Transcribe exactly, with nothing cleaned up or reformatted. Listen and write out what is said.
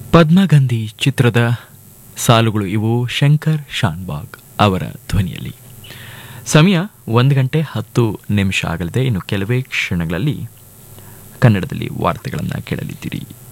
ಪದ್ಮಗಂಧಿ ಚಿತ್ರದ ಸಾಲುಗಳು ಇವು ಶಂಕರ್ ಶಾನ್ಬಾಗ್ ಅವರ ಧ್ವನಿಯಲ್ಲಿ. ಸಮಯ ಒಂದು ಗಂಟೆ ಹತ್ತು ನಿಮಿಷ ಆಗಲಿದೆ. ಇನ್ನು ಕೆಲವೇ ಕ್ಷಣಗಳಲ್ಲಿ ಕನ್ನಡದಲ್ಲಿ ವಾರ್ತೆಗಳನ್ನು ಕೇಳಲಿದ್ದೀರಿ.